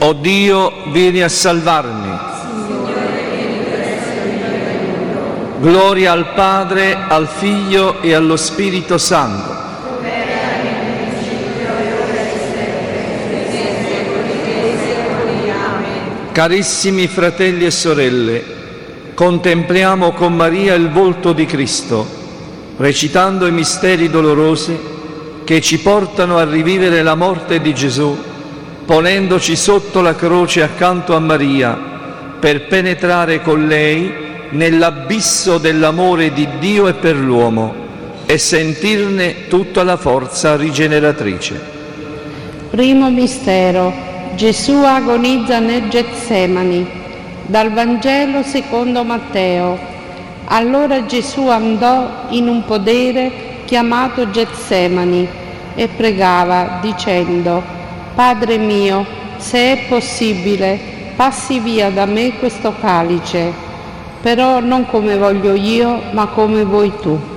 O Dio, vieni a salvarmi. Gloria al Padre, al Figlio e allo Spirito Santo. Carissimi fratelli e sorelle, contempliamo con Maria il volto di Cristo, recitando i misteri dolorosi che ci portano a rivivere la morte di Gesù, ponendoci sotto la croce accanto a Maria per penetrare con lei nell'abisso dell'amore di Dio e per l'uomo e sentirne tutta la forza rigeneratrice. Primo mistero. Gesù agonizza nel Getsemani. Dal Vangelo secondo Matteo. Allora Gesù andò in un podere chiamato Getsemani e pregava dicendo: Padre mio, se è possibile, passi via da me questo calice, però non come voglio io, ma come vuoi tu.